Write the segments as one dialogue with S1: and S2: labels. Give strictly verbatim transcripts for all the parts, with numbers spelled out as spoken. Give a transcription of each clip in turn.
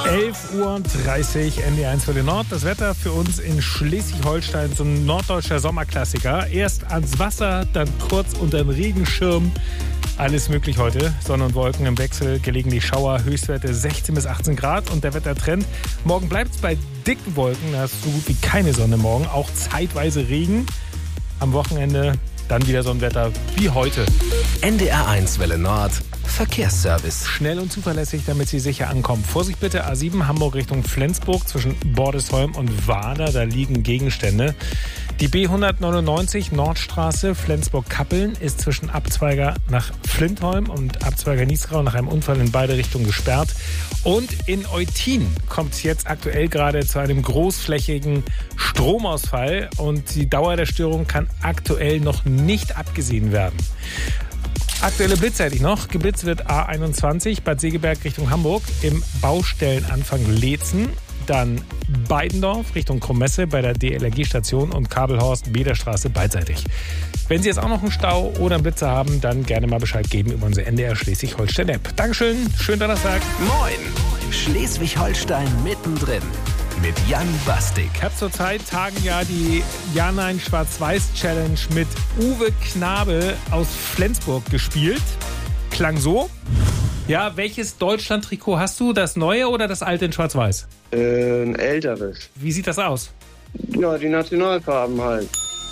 S1: elf Uhr dreißig, N D eins für den Nord. Das Wetter für uns in Schleswig-Holstein, so ein norddeutscher Sommerklassiker. Erst ans Wasser, dann kurz unter den Regenschirm. Alles möglich heute. Sonne und Wolken im Wechsel, gelegentlich Schauer, Höchstwerte sechzehn bis achtzehn Grad. Und der Wettertrend: morgen bleibt es bei dicken Wolken, da ist so gut wie keine Sonne morgen. Auch zeitweise Regen. Am Wochenende dann wieder so ein Wetter wie heute.
S2: N D R eins Welle Nord. Verkehrsservice.
S1: Schnell und zuverlässig, damit Sie sicher ankommen. Vorsicht bitte, A sieben Hamburg Richtung Flensburg zwischen Bordesholm und Warder, da liegen Gegenstände. Die B hundertneunundneunzig Nordstraße Flensburg-Kappeln ist zwischen Abzweiger nach Flintholm und Abzweiger Niesgrau nach einem Unfall in beide Richtungen gesperrt. Und in Eutin kommt es jetzt aktuell gerade zu einem großflächigen Stromausfall und die Dauer der Störung kann aktuell noch nicht abgesehen werden. Aktuelle Blitzzeitig noch. Geblitzt wird A einundzwanzig Bad Segeberg Richtung Hamburg im Baustellenanfang Leetzen. Dann Beidendorf Richtung Krommesse bei der D L R G-Station und Kabelhorst Bederstraße beidseitig. Wenn Sie jetzt auch noch einen Stau oder einen Blitzer haben, dann gerne mal Bescheid geben über unsere N D R Schleswig-Holstein-App. Dankeschön, schönen Donnerstag.
S2: Moin! Schleswig-Holstein mittendrin mit Jan Bastik.
S1: Ich habe zurzeit tagen ja die Ja-Nein-Schwarz-Weiß-Challenge mit Uwe Knabe aus Flensburg gespielt. Klang so. Ja, welches Deutschland-Trikot hast du? Das neue oder das alte in Schwarz-Weiß?
S3: Äh, ein älteres.
S1: Wie sieht das aus?
S3: Ja, die Nationalfarben halt.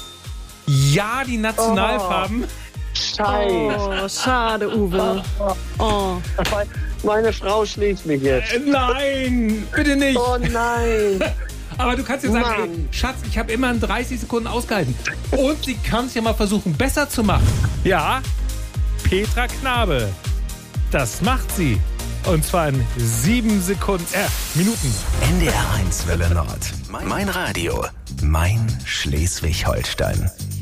S1: Ja, die Nationalfarben.
S3: Oh, Scheiße.
S4: Oh, schade, Uwe. Oh.
S3: Meine Frau schließt mich jetzt.
S1: Äh, nein, bitte nicht.
S3: Oh nein.
S1: Aber du kannst ja sagen, ey,
S3: Mann.
S1: Schatz, ich habe immer in dreißig Sekunden ausgehalten. Und sie kann es ja mal versuchen, besser zu machen. Ja, Petra Knabe. Das macht sie. Und zwar in sieben Sekunden, äh, Minuten.
S2: N D R eins Welle Nord. Mein Radio. Mein Schleswig-Holstein.